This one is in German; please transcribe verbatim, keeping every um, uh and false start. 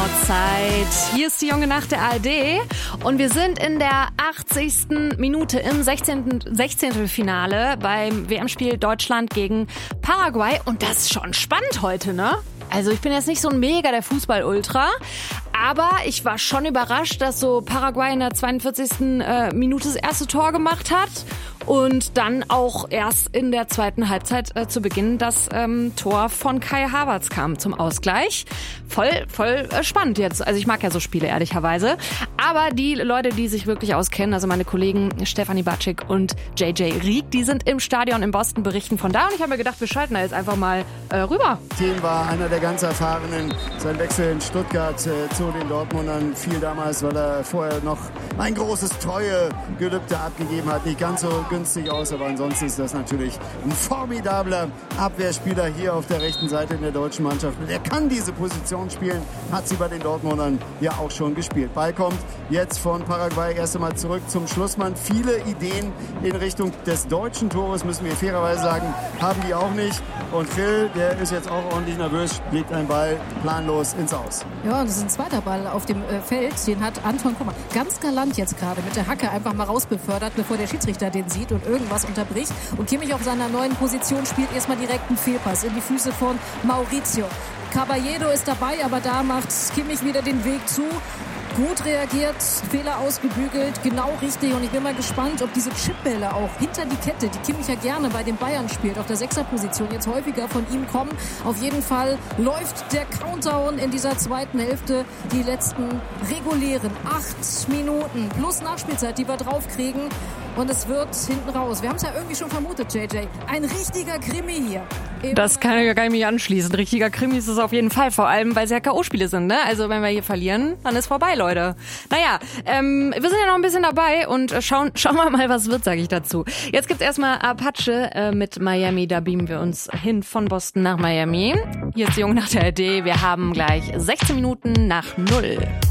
Tatort-Zeit. Hier ist die junge Nacht der A R D und wir sind in der achtzigsten Minute im sechzehnten. Finale beim W M-Spiel Deutschland gegen Paraguay und das ist schon spannend heute, ne? Also ich bin jetzt nicht so ein mega der Fußball-Ultra, aber ich war schon überrascht, dass so Paraguay in der zweiundvierzigsten Äh, Minute das erste Tor gemacht hat und dann auch erst in der zweiten Halbzeit äh, zu Beginn das ähm, Tor von Kai Havertz kam zum Ausgleich. Voll, voll äh, spannend jetzt. Also ich mag ja so Spiele, ehrlicherweise. Aber die Leute, die sich wirklich auskennen, also meine Kollegen Stefanie Batschik und J J Rieck, die sind im Stadion in Boston, berichten von da. Und ich habe mir gedacht, wir schalten da jetzt einfach mal äh, rüber. Team war einer der ganz Erfahrenen. Sein Wechsel in Stuttgart äh, zu den Dortmundern fiel damals, weil er vorher noch ein großes Treuegelübde abgegeben hat. Nicht ganz so günstig aus, aber ansonsten ist das natürlich ein formidabler Abwehrspieler hier auf der rechten Seite in der deutschen Mannschaft. Er kann diese Position spielen, hat sie bei den Dortmundern ja auch schon gespielt. Ball kommt jetzt von Paraguay erst einmal zurück zum Schlussmann. Viele Ideen in Richtung des deutschen Tores, müssen wir fairerweise sagen, haben die auch nicht. Und Phil, der ist jetzt auch ordentlich nervös, legt einen Ball planlos ins Aus. Ja, das ist ein zweiter Ball auf dem äh, Feld. Den hat Anton, guck mal, ganz galant jetzt gerade mit der Hacke einfach mal rausbefördert, bevor der Schiedsrichter den sieht und irgendwas unterbricht. Und Kimmich auf seiner neuen Position spielt erstmal direkt einen Fehlpass in die Füße von Mauricio. Caballero ist dabei, aber da macht Kimmich wieder den Weg zu. Gut reagiert, Fehler ausgebügelt, genau richtig. Und ich bin mal gespannt, ob diese Chipbälle auch hinter die Kette, die Kimmich ja gerne bei den Bayern spielt, auf der Sechserposition, jetzt häufiger von ihm kommen. Auf jeden Fall läuft der Countdown in dieser zweiten Hälfte. Die letzten regulären acht Minuten plus Nachspielzeit, die wir draufkriegen. Und es wird hinten raus. Wir haben es ja irgendwie schon vermutet, J J. Ein richtiger Krimi hier. Das kann ich ja gar nicht mehr anschließen. Richtiger Krimi ist es auf jeden Fall. Vor allem, weil es ja K O-Spiele sind, ne? Also wenn wir hier verlieren, dann ist vorbei, Leute. Naja, ähm, wir sind ja noch ein bisschen dabei und schauen, schauen wir mal, was wird, sage ich dazu. Jetzt gibt's erstmal Apache äh, mit Miami. Da beamen wir uns hin von Boston nach Miami. Hier ist die junge Nacht der A R D. Wir haben gleich sechzehn Minuten nach null.